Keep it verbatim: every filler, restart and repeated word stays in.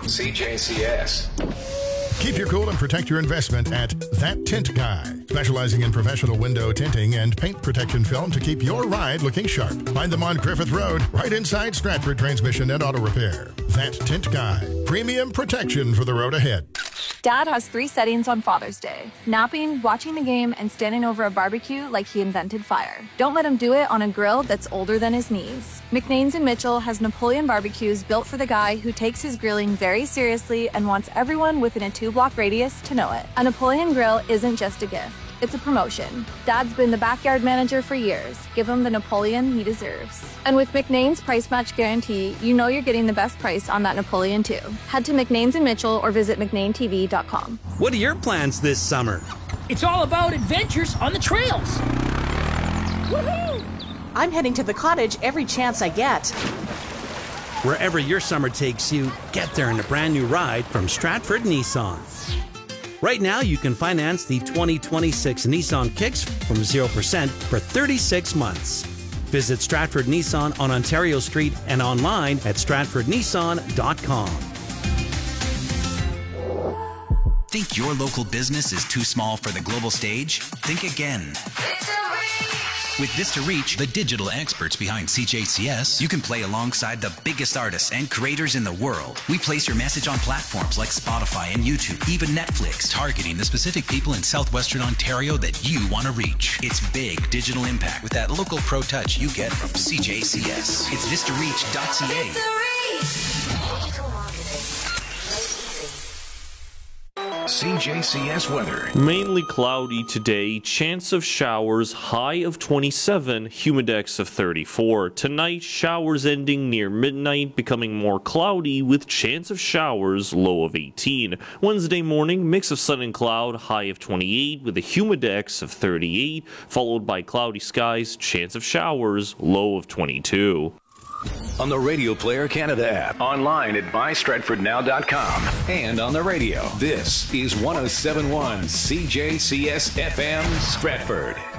C J C S. Keep your cool and protect your investment at That Tint Guy, specializing in professional window tinting and paint protection film to keep your ride looking sharp. Find them on Griffith Road, right inside Stratford Transmission and Auto Repair. That Tint Guy, premium protection for the road ahead. Dad has three settings on Father's Day: napping, watching the game, and standing over a barbecue like he invented fire. Don't let him do it on a grill that's older than his knees. McNain's in Mitchell has Napoleon barbecues built for the guy who takes his grilling very seriously and wants everyone within a two-block radius to know it. A Napoleon grill isn't just a gift. It's a promotion. Dad's been the backyard manager for years. Give him the Napoleon he deserves. And with McNain's Price Match Guarantee, you know you're getting the best price on that Napoleon too. Head to McNain's in Mitchell or visit mc nain t v dot com. What are your plans this summer? It's all about adventures on the trails. Woohoo! I'm heading to the cottage every chance I get. Wherever your summer takes you, get there in a brand new ride from Stratford Nissan. Right now, you can finance the twenty twenty-six Nissan Kicks from zero percent for thirty-six months. Visit Stratford Nissan on Ontario Street and online at stratford nissan dot com. Think your local business is too small for the global stage? Think again. With Vista Reach, the digital experts behind C J C S, you can play alongside the biggest artists and creators in the world. We place your message on platforms like Spotify and YouTube, even Netflix, targeting the specific people in southwestern Ontario that you want to reach. It's big digital impact with that local pro touch you get from C J C S. It's vista reach dot c a. C J C S weather. Mainly cloudy today, chance of showers, high of twenty-seven, humidex of thirty-four. Tonight, showers ending near midnight, becoming more cloudy with chance of showers, low of eighteen. Wednesday morning, mix of sun and cloud, high of twenty-eight with a humidex of thirty-eight, followed by cloudy skies, chance of showers, low of twenty-two. On the Radio Player Canada app, online at buy stratford now dot com, and on the radio. This is one oh seven point one C J C S F M Stratford.